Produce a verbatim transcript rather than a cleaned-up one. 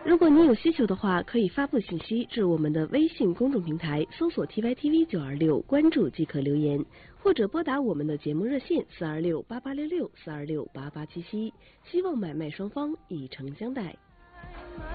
如果您有需求的话，可以发布信息至我们的微信公众平台，搜索 T Y T V 九二六，关注即可留言，或者拨打我们的节目热线四二六八八六六四二六八八七七。希望买卖双方以诚相待。